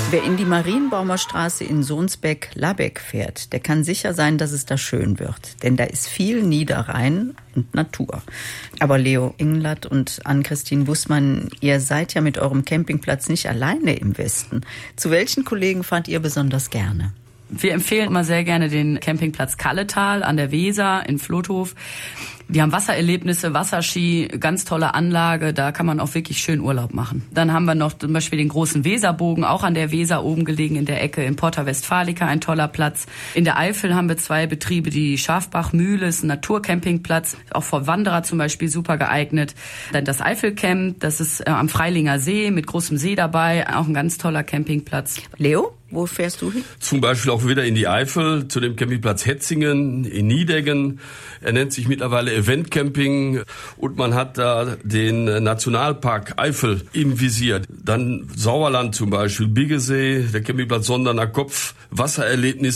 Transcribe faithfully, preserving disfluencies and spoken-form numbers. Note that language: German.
Wer in die Marienbaumer Straße in Sohnsbeck-Labeck fährt, der kann sicher sein, dass es da schön wird. Denn da ist viel Niederrhein und Natur. Aber Leo Englert und Ann-Christine Bußmann, ihr seid ja mit eurem Campingplatz nicht alleine im Westen. Zu welchen Kollegen fahrt ihr besonders gerne? Wir empfehlen immer sehr gerne den Campingplatz Kalletal an der Weser in Flotthof. Die haben Wassererlebnisse, Wasserski, ganz tolle Anlage, da kann man auch wirklich schön Urlaub machen. Dann haben wir noch zum Beispiel den großen Weserbogen, auch an der Weser oben gelegen in der Ecke in Porta Westfalica, ein toller Platz. In der Eifel haben wir zwei Betriebe, die Schafbachmühle ist ein Naturcampingplatz, auch für Wanderer zum Beispiel super geeignet. Dann das Eifelcamp, das ist äh, am Freilinger See mit großem See dabei, auch ein ganz toller Campingplatz. Leo? Wo fährst du hin? Zum Beispiel auch wieder in die Eifel, zu dem Campingplatz Hetzingen in Niedeggen. Er nennt sich mittlerweile Event Camping und man hat da den Nationalpark Eifel im Visier. Dann Sauerland zum Beispiel, Biggesee, der Campingplatz Sonderner Kopf, Wassererlebnis